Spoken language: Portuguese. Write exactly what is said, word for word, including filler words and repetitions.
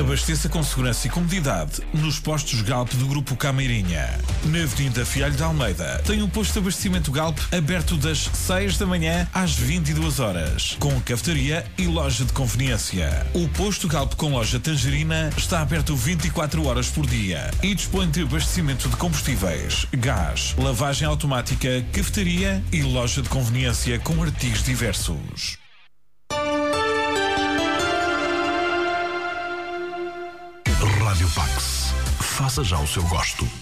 Abasteça com segurança e comodidade nos postos Galp do Grupo Cameirinha. Na Avenida Fialho de Almeida tem um posto de abastecimento Galp aberto das seis da manhã às vinte e duas horas, com cafetaria e loja de conveniência. O posto Galp com loja Tangerina está aberto vinte e quatro horas por dia e dispõe de abastecimento de combustíveis, gás, lavagem automática, cafetaria e loja de conveniência com artigos diversos. Rádio Pax. Faça já o seu gosto.